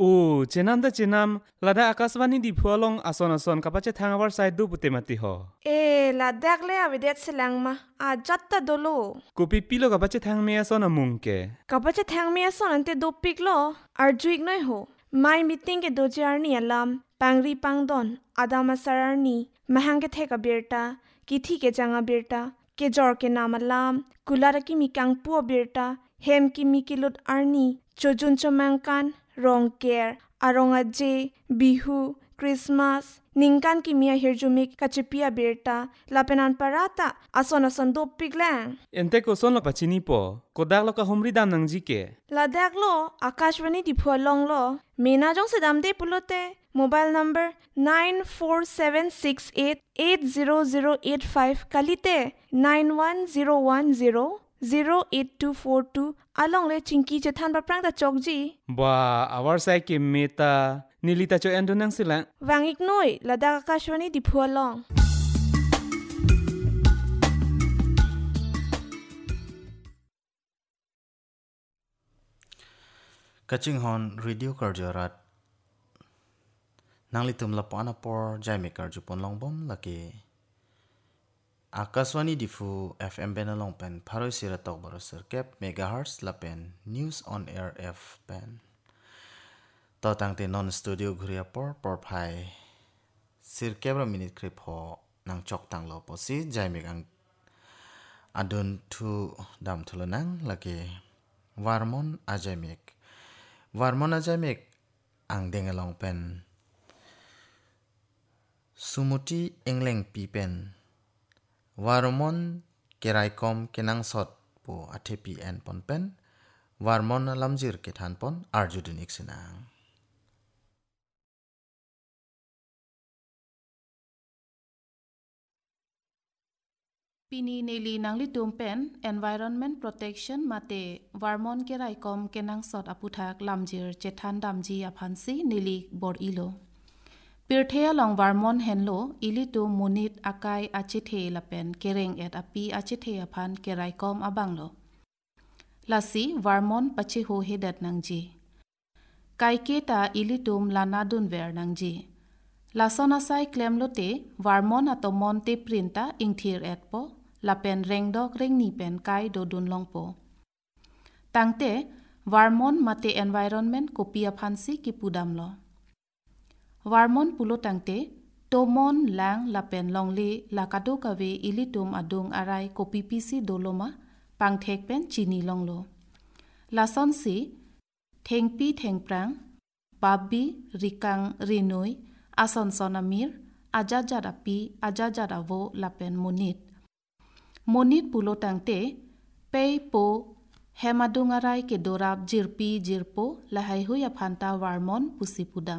Oh, cenam da cenam, lada akaswani di phualong ason kapache thangawar side du putemati ho. La dakle avidet silang ma jatta dolo. Kopi pilo kapache thang me ason amungke. Kapache thang me ason ante do piklo arjuik noi ho. My meeting ke dojarni alam pangri pangdon adama sararni mahangke theka birta kithi ke janga birta ke jor ke namalam kulara ki mikang puo birta hem ki mikilut arni chojun chomangkan rong care aronga je bihu Christmas ningkan ki mia hirjumik kachipia birta lapenan parata ason do piglang Ente ko son lo pachini po, kodak lo ka humri dam nang jike. Ladak lo Akashvani di phualong lo mena jong sedam de pulote mobile number 9476880085 kalite 91010082242 along le chingki chethan baprang da chokji Ba, awar side ke meta, nilita cho endo nang sila. wangik noi Ladak Akashvani di phualong Kaching hon radio karjarat nang litum lapana por jaime karjupon longbom laki Akaswani difu FM benalong pen paroi siratok borosir kep megahertz lapen news on air F pen to tangte non studio ghuria por phai sir kebra minute krip ho nang chok tang lo posi jaime gang adun thu dam thulanang laki warmon ajamek ang dengalong pen sumuti engleng pi pen warmon keraikom kenang sot po athepi en pon pen warmon lamjir ke than pon arjudunik sinang Pini neli nangli dumpen environment protection mate warmon keraikom kenang sot aputhak lamjir chethan damji aphansi neli bor ilo Pirthea long warmon henlo ilitu munit akai achithe lapen kereng et api achithe aphan keraikom abanglo Lasi warmon pachi ho hedat nangji Kaike ta ilitum lana dunver nangji Lasona sai klemlote warmon atomon te printa ingthir et po lapen rengdok rengni pen kai do dun longpo Tangte warmon mate environment kopia phansi ki pudamlo Warmon pulo tangte tomon lang lapen longli lakado kawe ilitum adung arai kopi pisi doloma pangthek pen chini longlo Lason si thengpi thengprang babbi rikang rinoi ason sonamir ajajarapi ajajaravo lapen monit pulo tangte pei po hemadungarai ke dorap jirpi jirpo lahai huya phanta warmon pusi pudam